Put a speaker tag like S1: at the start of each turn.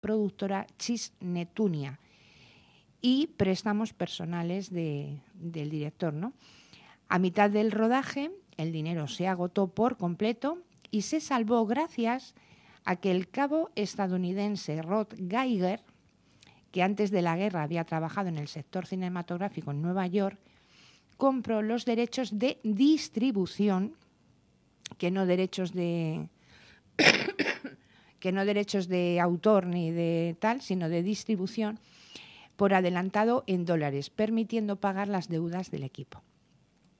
S1: productora Cisnetunia y préstamos personales del director, ¿no? A mitad del rodaje, el dinero se agotó por completo y se salvó gracias a que el cabo estadounidense Rod Geiger, que antes de la guerra había trabajado en el sector cinematográfico en Nueva York, compró los derechos de distribución, que no derechos de autor ni de tal, sino de distribución, por adelantado en dólares, permitiendo pagar las deudas del equipo.